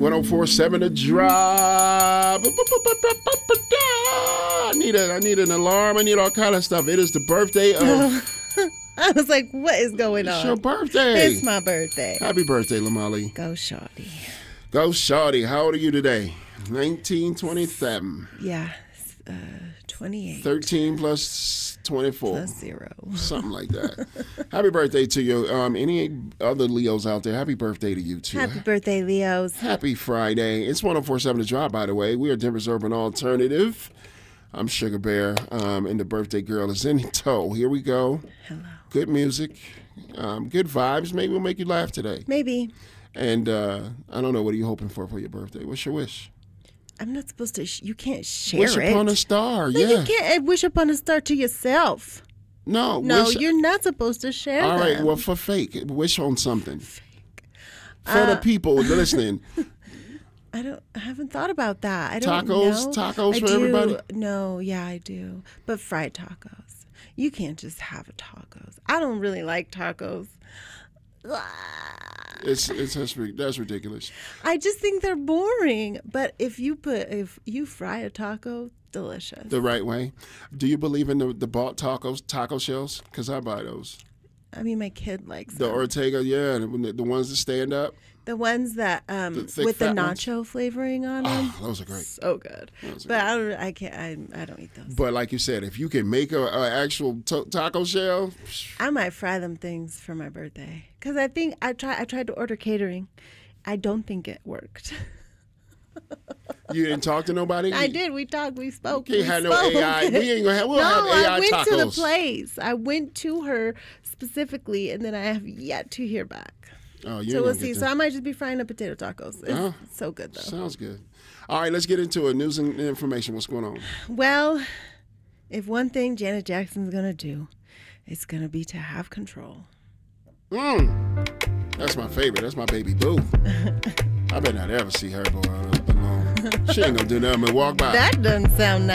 104.7 The Drop. I need an alarm. I need all kind of stuff. It is the birthday of... I was like, what is going on? It's your birthday. It's my birthday. Happy birthday, Lamali. Go shawty. Go shawty. How old are you today? 1927. Yeah, 28. 13 plus 24. Plus 0. Something like that. Happy birthday to you. Any other Leos out there, happy birthday to you too. Happy birthday, Leos. Happy Friday. It's 104.7 The Drop, by the way. We are Denver's Urban Alternative. I'm Sugar Bear, and the birthday girl is in tow. Here we go. Hello. Good music, good vibes. Maybe we'll make you laugh today. Maybe. And I don't know, what are you hoping for your birthday? What's your wish? I'm not supposed to. You can't share Wish it. upon a star, No, yeah. you can't wish upon a star to yourself. No, No, you're not supposed to share all right, them. well, for fake, wish on something. For the people listening. I haven't thought about that. I don't know. Tacos for everybody? No, yeah, I do. But fried tacos. You can't just have tacos. I don't really like tacos. That's ridiculous. I just think they're boring. But if you fry a taco, delicious. The right way. Do you believe in the bought taco shells? Because I buy those. I mean, my kid likes the them. Ortega, yeah, the ones that stand up. The ones that thick, with the fat nacho ones? flavoring on them. Oh, those are great. So good. But I don't eat those. But like you said, if you can make an actual taco shell, I might fry them things for my birthday because I think I tried to order catering. I don't think it worked. You didn't talk to nobody? I did. We talked. We spoke. You can't have no AI. We ain't gonna have. We'll have AI I went tacos. to the place. I went to her specifically, and then I have yet to hear back. Oh, So we'll see. So I might just be frying up potato tacos. It's so good though. Sounds good. All right, let's get into it. News and information. What's going on? Well, if one thing Janet Jackson's gonna do, it's gonna be to have control. That's my favorite. That's my baby boo. I better not ever see her, boy, alone. She ain't gonna do nothing but walk by. That doesn't sound nice.